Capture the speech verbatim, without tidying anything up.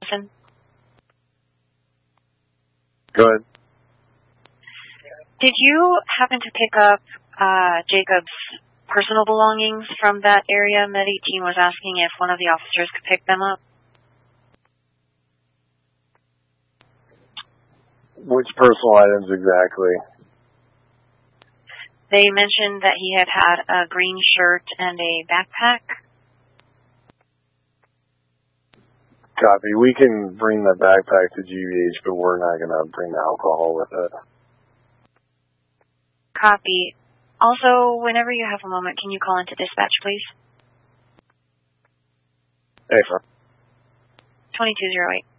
Madison? Go ahead. Did you happen to pick up uh, Jacob's personal belongings from that area? Med eighteen was asking if one of the officers could pick them up. Which personal items exactly? They mentioned that he had had a green shirt and a backpack. Copy. We can bring the backpack to G B H, but we're not going to bring the alcohol with it. Copy. Also, whenever you have a moment, can you call into dispatch, please? Hey, sir. twenty-two oh eight.